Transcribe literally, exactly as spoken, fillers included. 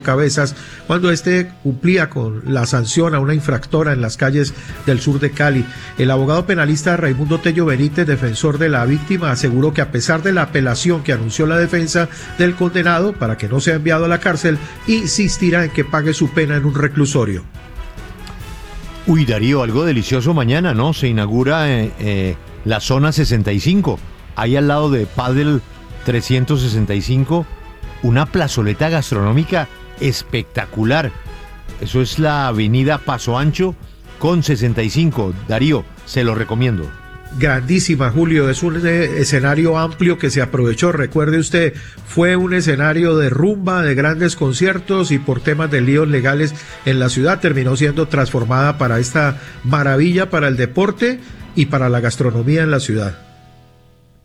Cabezas cuando éste cumplía con la sanción a una infractora en las calles del sur de Cali. El abogado penalista Raimundo Tello Benítez, defensor de la víctima, aseguró que a pesar de la apelación que anunció la defensa del condenado para que no sea enviado a la cárcel, insistirá en que pague su pena en un reclusorio. Uy, Darío, algo delicioso mañana, ¿no? Se inaugura eh, eh, la zona sesenta y cinco, ahí al lado de Padel trescientos sesenta y cinco, una plazoleta gastronómica espectacular. Eso es la avenida Paso Ancho con sesenta y cinco. Darío, se lo recomiendo. Grandísima, Julio, es un escenario amplio que se aprovechó. Recuerde usted, fue un escenario de rumba, de grandes conciertos, y por temas de líos legales en la ciudad terminó siendo transformada para esta maravilla, para el deporte y para la gastronomía en la ciudad.